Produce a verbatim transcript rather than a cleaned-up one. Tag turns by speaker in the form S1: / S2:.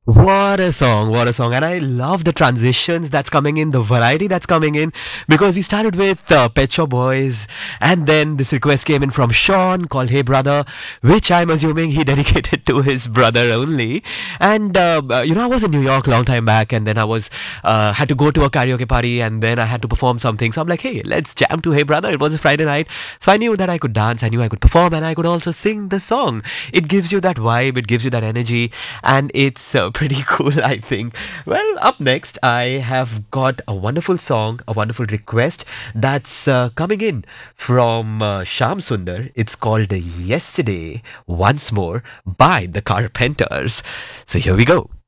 S1: What a song, what a song. And I love the transitions that's coming in, the variety that's coming in, because we started with uh, Pet Shop Boys, and then this request came in from Sean called Hey Brother, which I'm assuming he dedicated to his brother only. And, uh, uh, you know, I was in New York a long time back, and then I was, uh, had to go to a karaoke party, and then I had to perform something. So I'm like, hey, let's jam to Hey Brother. It was a Friday night. So I knew that I could dance, I knew I could perform, and I could also sing the song. It gives you that vibe, it gives you that energy, and it's uh, pretty cool, I think. Well, up next, I have got a wonderful song, a wonderful request that's uh, coming in from uh, Sham Sundar. It's called Yesterday Once More by the Carpenters. So here we go.